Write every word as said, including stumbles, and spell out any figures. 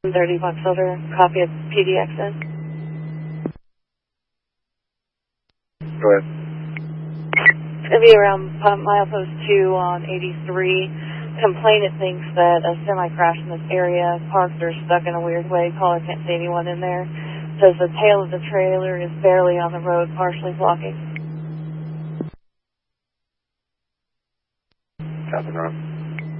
thirty Box Elder, copy of P D X N. Go ahead. It's going to be around milepost two on eighty-three. Complainant thinks that a semi crashed in this area. Parked or stuck in a weird way. Caller can't see anyone in there. Says the tail of the trailer is barely on the road, partially blocking. Copy, Ron.